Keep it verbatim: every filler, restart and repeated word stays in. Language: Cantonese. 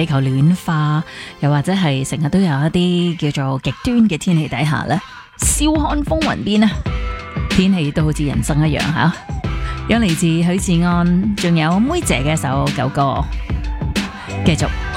地球暖化，又或者係成日都有一啲叫做極端嘅天氣底下呢，笑看風雲變啊！天氣都好似人生一樣吓，有嚟自許志安，仲有妹姐嘅首舊歌，繼續。